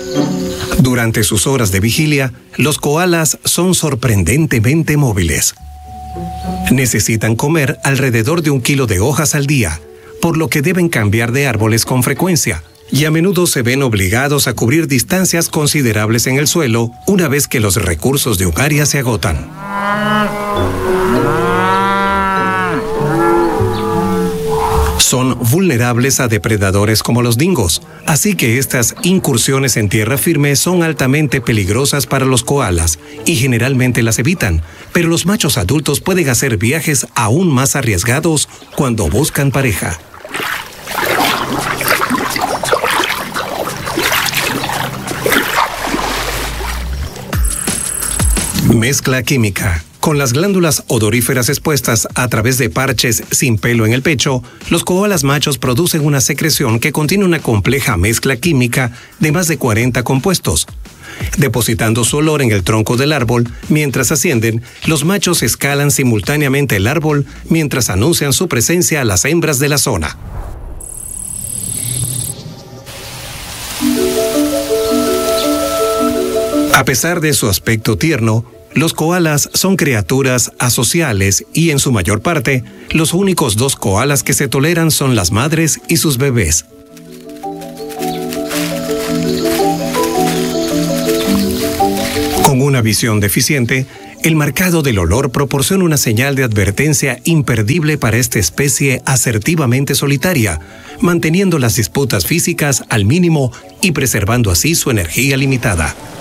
Durante sus horas de vigilia, los koalas son sorprendentemente móviles. Necesitan comer alrededor de 1 kilo de hojas al día, por lo que deben cambiar de árboles con frecuencia, y a menudo se ven obligados a cubrir distancias considerables en el suelo una vez que los recursos de un área se agotan. Son vulnerables a depredadores como los dingos, así que estas incursiones en tierra firme son altamente peligrosas para los koalas y generalmente las evitan, pero los machos adultos pueden hacer viajes aún más arriesgados cuando buscan pareja. Mezcla química. Con las glándulas odoríferas expuestas a través de parches sin pelo en el pecho, los koalas machos producen una secreción que contiene una compleja mezcla química de más de 40 compuestos. Depositando su olor en el tronco del árbol, mientras ascienden, los machos escalan simultáneamente el árbol mientras anuncian su presencia a las hembras de la zona. A pesar de su aspecto tierno, los koalas son criaturas asociales y, en su mayor parte, los únicos 2 koalas que se toleran son las madres y sus bebés. Con una visión deficiente, el marcado del olor proporciona una señal de advertencia imperdible para esta especie asertivamente solitaria, manteniendo las disputas físicas al mínimo y preservando así su energía limitada.